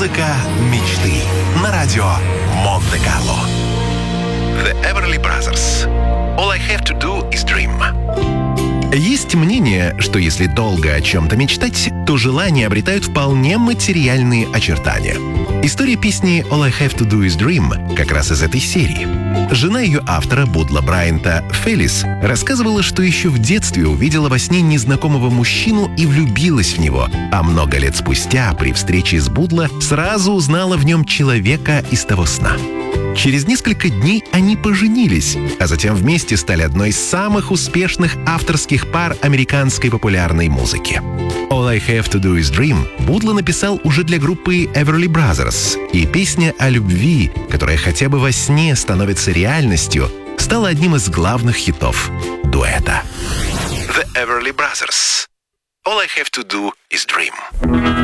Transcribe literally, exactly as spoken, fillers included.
Музыка мечты на радио Монте-Карло. The Everly Brothers. All I have to do is dream. Есть мнение, что если долго о чем-то мечтать, то желания обретают вполне материальные очертания. История песни «All I have to do is dream» как раз из этой серии. Жена ее автора, Будла Брайанта, Фелис, рассказывала, что еще в детстве увидела во сне незнакомого мужчину и влюбилась в него, а много лет спустя, при встрече с Будла, сразу узнала в нем человека из того сна. Через несколько дней они поженились, а затем вместе стали одной из самых успешных авторских пар американской популярной музыки. «All I have to do is dream» Будла написал уже для группы Everly Brothers, и песня о любви, которая хотя бы во сне становится реальностью, стала одним из главных хитов дуэта. The Everly Brothers. «All I have to do is dream».